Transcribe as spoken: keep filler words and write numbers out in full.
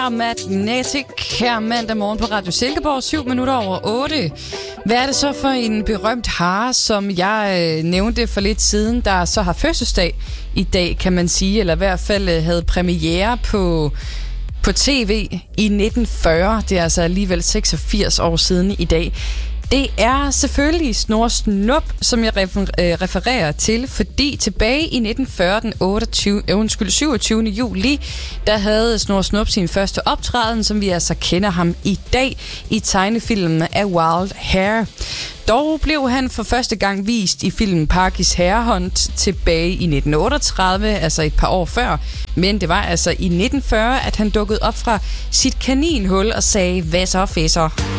Magnetic her mandag morgen på Radio Silkeborg, syv minutter over otte. Hvad er det så for en berømt hare, som jeg øh, nævnte for lidt siden, der så har fødselsdag i dag, kan man sige, eller i hvert fald øh, havde premiere på, på tv i nitten fyrre. Det er altså alligevel seksogfirs år siden i dag. Det er selvfølgelig Snurre Snup, som jeg refererer til, fordi tilbage i nitten fyrre, den otteogtyvende, undskyld, syvogtyvende juli, der havde Snurre Snup sin første optræden, som vi altså kender ham i dag i tegnefilmen af Wild Hare. Dog blev han for første gang vist i filmen Parkis Herrehånd tilbage i nitten otteogtredive, altså et par år før. Men det var altså i nitten fyrre, at han dukkede op fra sit kaninhul og sagde, hvad så, fæsser?